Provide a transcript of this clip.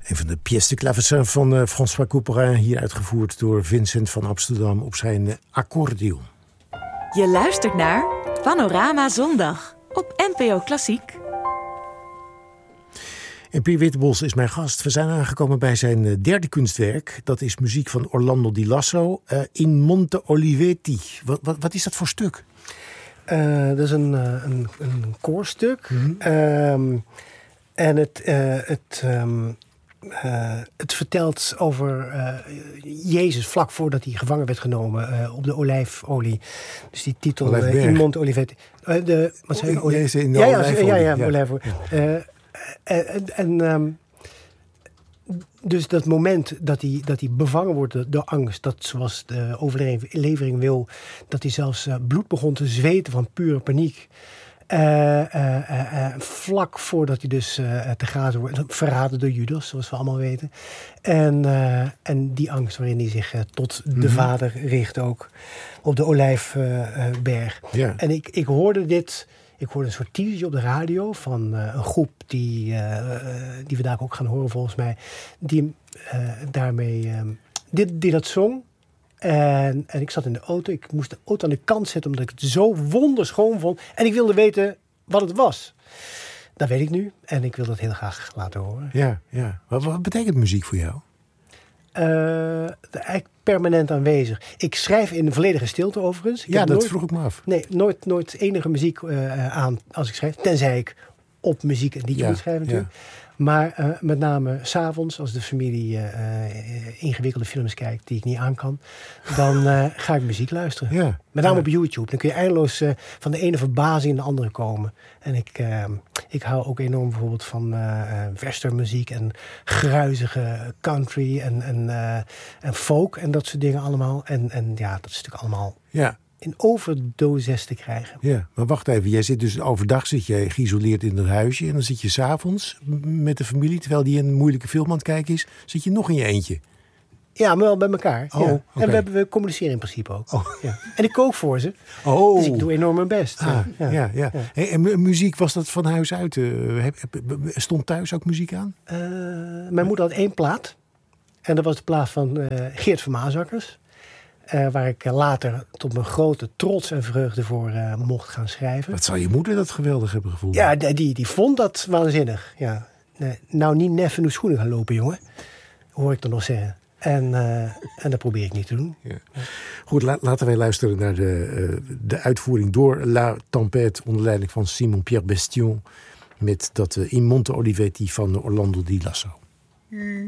Een van de pièces de clavecin van François Couperin, hier uitgevoerd door Vincent van Amsterdam op zijn accordeon. Je luistert naar Panorama Zondag op NPO Klassiek. En Pier Wittebos is mijn gast. We zijn aangekomen bij zijn derde kunstwerk. Dat is muziek van Orlando Di Lasso, In Monte Olivetti. Wat is dat voor stuk? Dat is een koorstuk. Mm-hmm. En het vertelt over Jezus vlak voordat hij gevangen werd genomen op de olijfolie. Dus die titel In Monte Olivetti. Jezus in de olijfolie. Dus dat moment dat hij bevangen wordt door angst, dat zoals de overlevering wil, dat hij zelfs bloed begon te zweten van pure paniek. Vlak voordat hij dus te grazen wordt, verraden door Judas, zoals we allemaal weten. En die angst waarin hij zich tot de Vader richt ook op de Olijfberg. Ja. En ik hoorde dit. Ik hoorde een soort teasertje op de radio van een groep die we daar ook gaan horen volgens mij. Die daarmee die dat zong. En ik zat in de auto. Ik moest de auto aan de kant zetten omdat ik het zo wonderschoon vond. En ik wilde weten wat het was. Dat weet ik nu. En ik wil dat heel graag laten horen. Ja. Wat betekent muziek voor jou? Eigenlijk permanent aanwezig. Ik schrijf in volledige stilte overigens. Vroeg ik me af. Nee, nooit enige muziek aan als ik schrijf. Tenzij ik op muziek een liedje moet schrijven natuurlijk. Ja. Maar met name 's avonds, als de familie ingewikkelde films kijkt die ik niet aan kan, dan ga ik muziek luisteren. Ja. Met name op YouTube. Dan kun je eindeloos van de ene verbazing in de andere komen. En ik hou ook enorm bijvoorbeeld van westernmuziek en gruizige country en folk en dat soort dingen allemaal. En dat is natuurlijk allemaal in overdoses te krijgen. Ja, maar wacht even. Overdag zit je geïsoleerd in het huisje en dan zit je 's avonds met de familie, terwijl die een moeilijke film aan het kijken is, zit je nog in je eentje. Ja, maar wel bij elkaar. Oh, ja. Okay. En we communiceren in principe ook. Oh. Ja. En ik kook voor ze. Oh. Dus ik doe enorm mijn best. Ja. Hey, en muziek, was dat van huis uit? Stond thuis ook muziek aan? Mijn moeder had 1 plaat. En dat was de plaat van Geert van Maasakkers. Waar ik later tot mijn grote trots en vreugde voor mocht gaan schrijven. Wat zou je moeder dat geweldig hebben gevoeld? Ja, die vond dat waanzinnig. Ja. Nou, niet neffen in uw schoenen gaan lopen, jongen. Hoor ik dan nog zeggen. En dat probeer ik niet te doen. Ja. Goed, laten wij luisteren naar de uitvoering door La Tempête onder leiding van Simon-Pierre Bestion met dat In Monte Olivetti van Orlando Di Lasso.